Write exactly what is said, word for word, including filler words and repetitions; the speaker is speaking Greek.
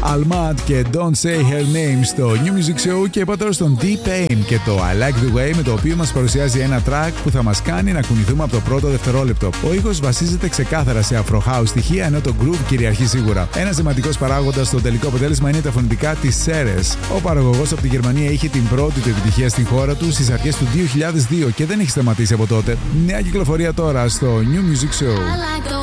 Almat και Don't Say Her Name στο New Music Show. Και είπα τώρα στον D-Pain και το I Like The Way, με το οποίο μας παρουσιάζει ένα track που θα μας κάνει να κουνηθούμε από το πρώτο δευτερόλεπτο. Ο ήχος βασίζεται ξεκάθαρα σε Afro House στοιχεία, ενώ το groove κυριαρχεί σίγουρα. Ένας σημαντικός παράγοντας στο τελικό αποτέλεσμα είναι τα φωνητικά της Ceres. Ο παραγωγός από τη Γερμανία είχε την πρώτη του επιτυχία στην χώρα του στις αρχές του δύο χιλιάδες δύο και δεν έχει σταματήσει από τότε. Νέα κυκλοφορία τώρα στο New Music Show.